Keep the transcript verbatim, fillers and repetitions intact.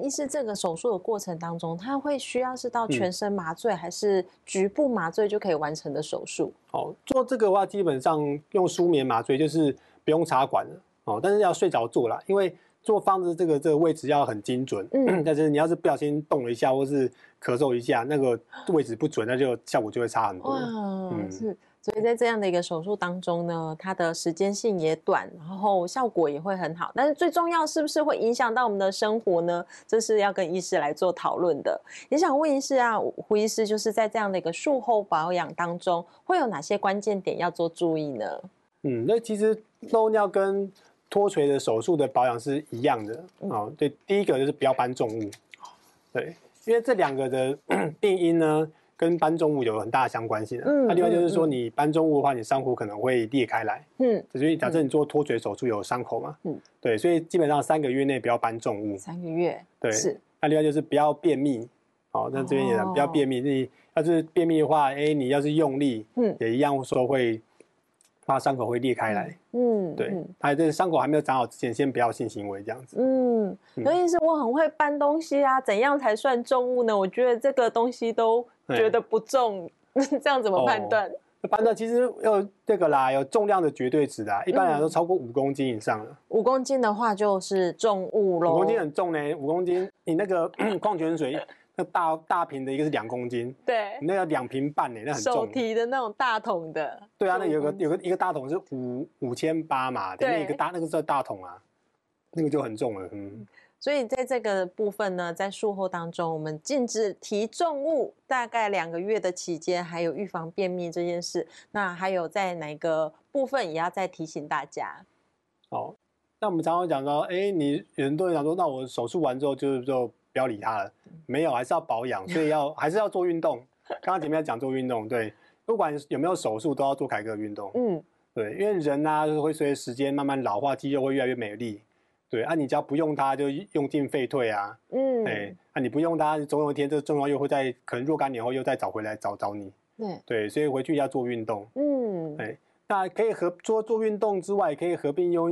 医师这个手术的过程当中，他会需要是到全身麻醉，嗯、还是局部麻醉就可以完成的手术？ 哦，做这个的话，基本上用舒眠麻醉，就是不用插管了哦，但是要睡着做啦，因为做方子这个这个位置要很精准，嗯，但是你要是不小心动了一下，或是咳嗽一下，那个位置不准，那就效果就会差很多。 哇，嗯，是。所以在这样的一个手术当中呢，它的时间性也短，然后效果也会很好。但是最重要是不是会影响到我们的生活呢？这是要跟医师来做讨论的。也想问医师啊，胡医师就是在这样的一个术后保养当中，会有哪些关键点要做注意呢？ 嗯，那其实漏尿跟脱垂的手术的保养是一样的、嗯、哦。对，第一个就是不要搬重物，对，因为这两个的病因呢，跟搬重物有很大的相关性、啊。嗯，那、啊、另外就是说，你搬重物的话，你伤口可能会裂开来。嗯，所以假设你做脱垂手术有伤口嘛，嗯，对，所以基本上三个月内不要搬重物。 三个月， 对， 是。 那、啊、另外就是不要便秘，哦，那这边也讲、哦、不要便秘。你要是便秘的话，哎，你要是用力，嗯，也一样说会。怕伤口会裂开来，嗯，对，还有这伤口还没有长好之前，先不要性行为这样子。 嗯，尤其是我很会搬东西啊，怎样才算重物呢？我觉得这个东西都觉得不重，这样怎么判断？ 哦、判断其实有这个啦，有重量的绝对值啦，一般来说超过五公斤以上了。 五、嗯、公斤的话就是重物咯。 五公斤很重呢，五公斤，你那个矿泉水。那大大瓶的一个是两公斤， 对， 那要两瓶半呢，那很重。 手提的那种大桶的， 对啊，那有个有个一个大桶是五五千八嘛，对，那一个大那个是大桶啊，那个就很重了，嗯。 所以在这个部分呢，在术后当中，我们禁止提重物，大概两个月的期间，还有预防便秘这件事。那还有在哪个部分也要再提醒大家？ 哦，那我们常常讲说，哎，你很多人讲说，那我手术完之后就就。不要理它了，没有，还是要保养，所以要还是要做运动。刚刚前面讲做运动，对，不管有没有手术，都要做凯格尔运动。嗯，对，因为人啊，就是会随着时间慢慢老化，肌肉会越来越美丽。对，啊，你只要不用它，就用进废退啊。嗯，哎，啊，你不用它，总有一天这个重要又会在可能若干年后又再找回来找找你。对，对，所以回去要做运动。嗯，哎，那可以合做做运动之外，可以合并用。